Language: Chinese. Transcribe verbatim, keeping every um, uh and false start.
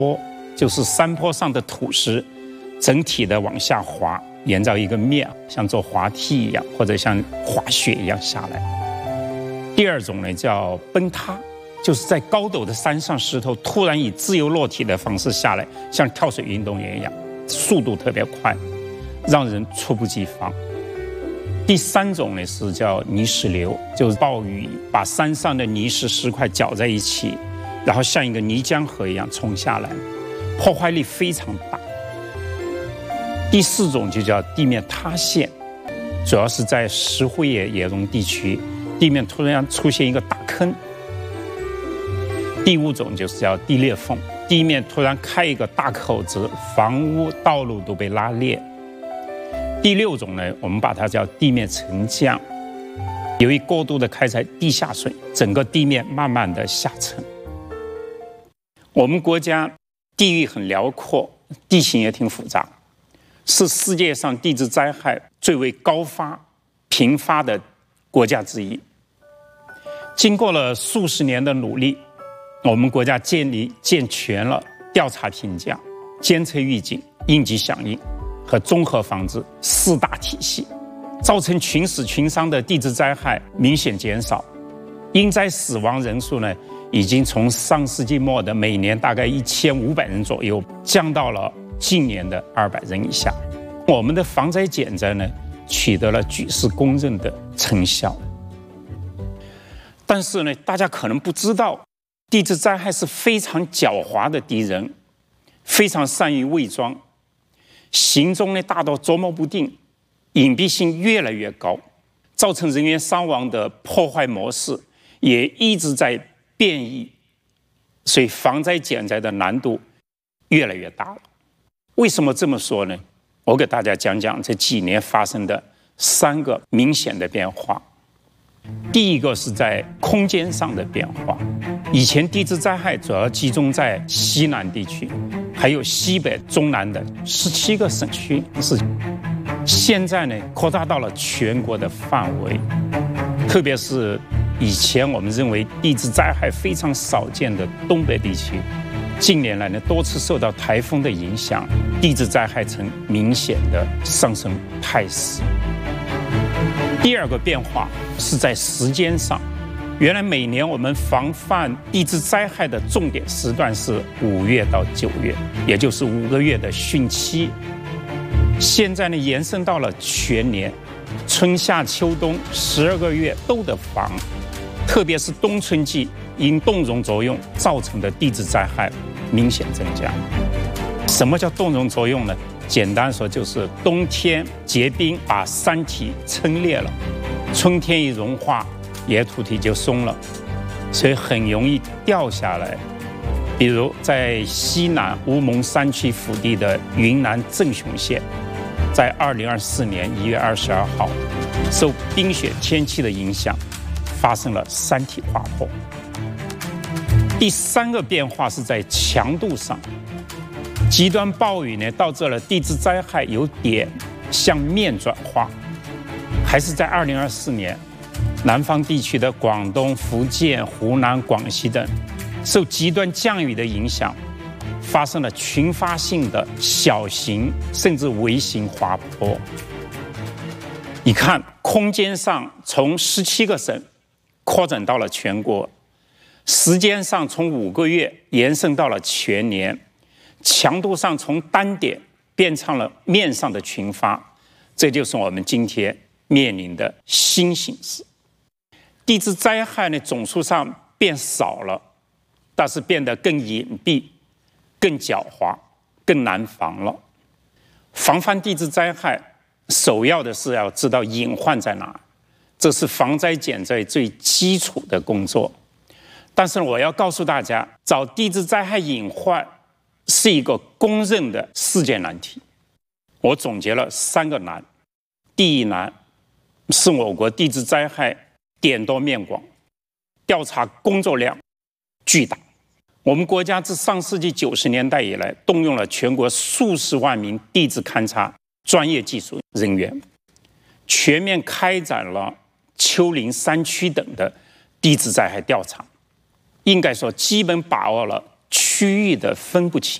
坡，就是山坡上的土石整体的往下滑，沿着一个面，像坐滑梯一样，或者像滑雪一样下来。第二种呢叫崩塌，就是在高陡的山上，石头突然以自由落体的方式下来，像跳水运动员一样，速度特别快，让人猝不及防。第三种呢是叫泥石流，就是暴雨把山上的泥石石块搅在一起，然后像一个泥浆河一样冲下来，破坏力非常大。第四种就叫地面塌陷，主要是在石灰岩岩溶地区，地面突然出现一个大坑。第五种就是叫地裂缝，地面突然开一个大口子，房屋道路都被拉裂。第六种呢，我们把它叫地面沉降，由于过度的开采地下水，整个地面慢慢的下沉。我们国家地域很辽阔，地形也挺复杂，是世界上地质灾害最为高发频发的国家之一。经过了数十年的努力，我们国家建立健全了调查评价、监测预警、应急响应和综合防治四大体系，造成群死群伤的地质灾害明显减少，因灾死亡人数呢，已经从上世纪末的每年大概一千五百人左右，降到了近年的二百人以下。我们的防灾减灾呢，取得了举世公认的成效。但是呢，大家可能不知道，地质灾害是非常狡猾的敌人，非常善于伪装，行踪呢大到捉摸不定，隐蔽性越来越高，造成人员伤亡的破坏模式也一直在变异，所以防灾减灾的难度越来越大了。为什么这么说呢？我给大家讲讲这几年发生的三个明显的变化。第一个是在空间上的变化，以前地质灾害主要集中在西南地区，还有西北、中南的十七个省区，是现在呢扩大到了全国的范围，特别是以前我们认为地质灾害非常少见的东北地区，近年来呢多次受到台风的影响，地质灾害呈明显的上升态势。第二个变化是在时间上，原来每年我们防范地质灾害的重点时段是五月到九月，也就是五个月的汛期，现在呢延伸到了全年，春夏秋冬十二个月都得防，特别是冬春季因冻融作用造成的地质灾害明显增加。什么叫冻融作用呢？简单说就是冬天结冰把山体撑裂了，春天一融化，野土体就松了，所以很容易掉下来。比如在西南乌蒙山区腹地的云南镇雄县，在二零二四年一月二十二号，受冰雪天气的影响，发生了山体滑坡。第三个变化是在强度上，极端暴雨呢导致了地质灾害由点向面转化，还是在二零二四年，南方地区的广东、福建、湖南、广西等，受极端降雨的影响，发生了群发性的小型甚至微型滑坡。你看，空间上从十七个省扩展到了全国，时间上从五个月延伸到了全年，强度上从单点变成了面上的群发，这就是我们今天面临的新形势。地质灾害呢总数上变少了，但是变得更隐蔽、更狡猾、更难防了。防范地质灾害，首要的是要知道隐患在哪，这是防灾减灾最基础的工作。但是我要告诉大家，找地质灾害隐患是一个公认的世界难题。我总结了三个难。第一难是我国地质灾害点多面广，调查工作量巨大。我们国家自上世纪九十年代以来，动用了全国数十万名地质勘察专业技术人员，全面开展了丘陵山区等的地质灾害调查。应该说，基本把握了区域的分不清。